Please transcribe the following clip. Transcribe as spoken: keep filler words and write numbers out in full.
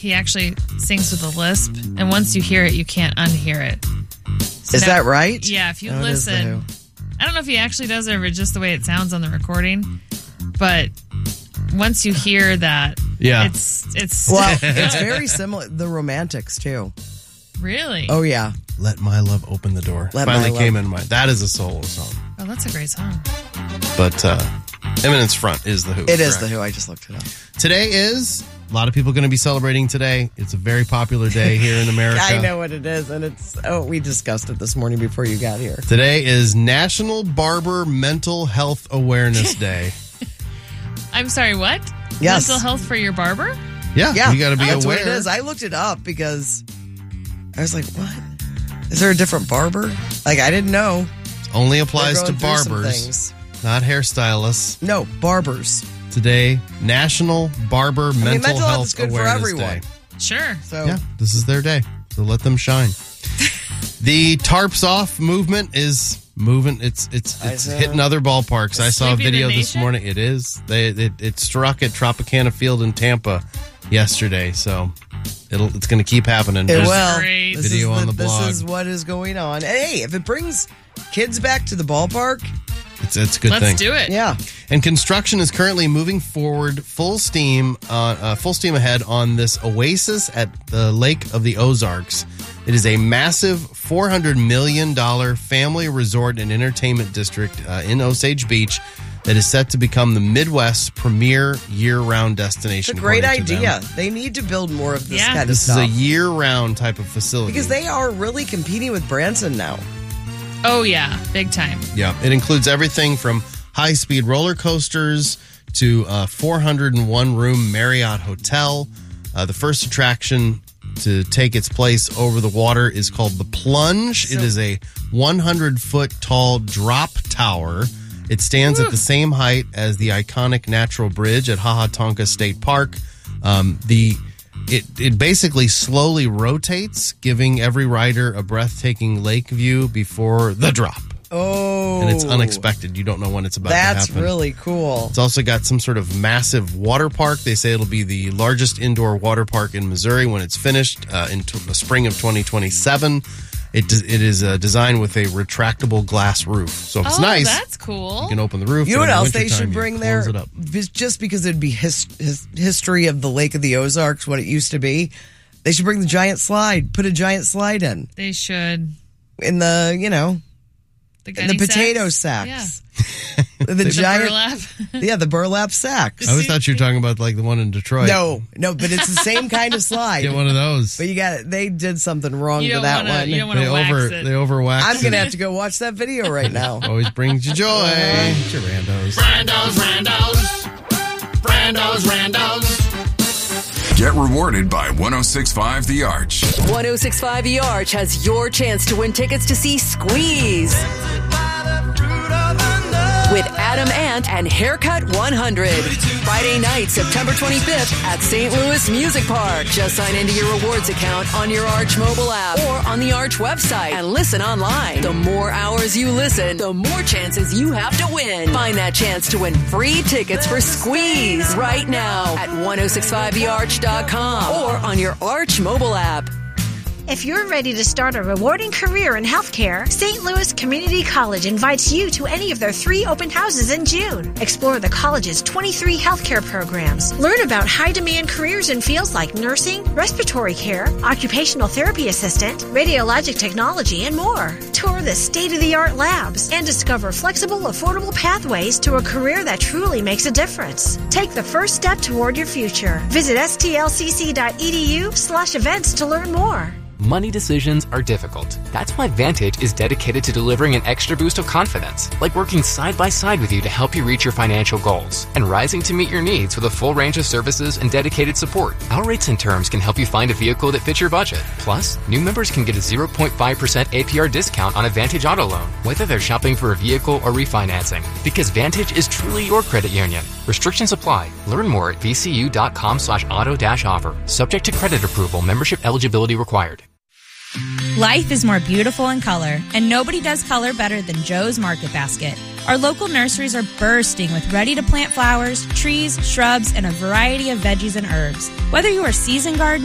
He actually sings with a lisp, and once you hear it, you can't unhear it. So is now, that right? Yeah, if you oh, listen, I don't know if he actually does it or just the way it sounds on the recording, but once you hear that, yeah, it's it's well, it's very similar. The Romantics too. Really? Oh yeah. Let My Love Open the Door. Let Finally My came Love. in mind. That is a solo song. Oh, that's a great song. But uh, Eminence Front is The Who. It is correct? The Who. I just looked it up. Today is, a lot of people going to be celebrating today. It's a very popular day here in America. I know what it is, and it's, oh, we discussed it this morning before you got here. Today is National Barber Mental Health Awareness Day. I'm sorry, what? Yes. Mental health for your barber? Yeah, Yeah, you got to be that's aware. what it is. I looked it up because I was like, what? Is there a different barber? Like, I didn't know. Only applies They're to going through some barbers, things. not hairstylists. No, barbers. Today, National Barber I mean, Mental, mental health Health is good for Awareness everyone. Day. Sure. So, Yeah, this is their day, so let them shine. The Tarps Off movement is moving. It's it's I it's know. hitting other ballparks. I saw a Sweeping the video this nation? morning. It is. They it, it struck at Tropicana Field in Tampa yesterday, so it'll it's going to keep happening. it There's- will. great. This Video is on the This blog. is what is going on. And hey, if it brings kids back to the ballpark, It's it's a good Let's thing. do it. yeah. And construction is currently moving forward full steam, uh, uh, full steam ahead on this oasis at the Lake of the Ozarks. It is a massive four hundred million dollars family resort and entertainment district uh, in Osage Beach that is set to become the Midwest's premier year-round destination. It's a great according to them. idea. They need to build more of this Yeah. kind This of is stuff. a year-round type of facility. because they are really competing with Branson now. Oh, yeah. Big time. Yeah, it includes everything from high-speed roller coasters to a four hundred one room Marriott hotel. Uh, the first attraction to take its place over the water is called the Plunge. it is a one hundred foot tall drop tower. It stands at the same height as the iconic Natural Bridge at Hahatonka State Park. Um, the It it basically slowly rotates, giving every rider a breathtaking lake view before the drop. Oh. And it's unexpected. You don't know when it's about That's to happen. really cool. It's also got some sort of massive water park. They say it'll be the largest indoor water park in Missouri when it's finished uh, in t- the spring of twenty twenty-seven. It des- it is uh, designed with a retractable glass roof. So if it's oh, nice, that's cool. you can open the roof. You know and what in else they wintertime, should you bring close there? it up. Vis- Just because it'd be his, his history of the Lake of the Ozarks, what it used to be. They should bring the giant slide. Put a giant slide in. They should. In the, you know, The, in the gunny potato sacks? sacks. Yeah. The, The giant. burlap. Yeah, the burlap sacks. I always thought you were talking about like the one in Detroit. No, no, but it's the same kind of slide. Get one of those. But you got it. They did something wrong You to don't that wanna- one. you don't wanna They wax over it. they overwax. I'm gonna it. have to go watch that video right now. Always brings you joy. It's your randos. Brandos, Randos. Brandos, Randos. Get rewarded by ten sixty-five The Arch. ten sixty-five The Arch has your chance to win tickets to see Squeeze with Adam Ant and Haircut one hundred. Friday night, September twenty-fifth at Saint Louis Music Park. Just sign into your rewards account on your Arch mobile app or on the Arch website and listen online. The more hours you listen, the more chances you have to win. Find that chance to win free tickets for Squeeze right now at ten sixty-five the arch dot com or on your Arch mobile app. If you're ready to start a rewarding career in healthcare, Saint Louis Community College invites you to any of their three open houses in June. Explore the college's twenty-three healthcare programs. Learn about high-demand careers in fields like nursing, respiratory care, occupational therapy assistant, radiologic technology, and more. Tour the state-of-the-art labs and discover flexible, affordable pathways to a career that truly makes a difference. Take the first step toward your future. Visit s t l c c dot e d u slash events to learn more. Money decisions are difficult. That's why Vantage is dedicated to delivering an extra boost of confidence, like working side by side with you to help you reach your financial goals, and rising to meet your needs with a full range of services and dedicated support. Our rates and terms can help you find a vehicle that fits your budget. Plus, new members can get a zero point five percent A P R discount on a Vantage auto loan, whether they're shopping for a vehicle or refinancing. Because Vantage is truly your credit union. Restrictions apply. Learn more at v c u dot com slash auto dash offer. Subject to credit approval. Membership eligibility required. Life is more beautiful in color, and nobody does color better than Joe's Market Basket. Our local nurseries are bursting with ready-to-plant flowers, trees, shrubs, and a variety of veggies and herbs. Whether you are season gardening,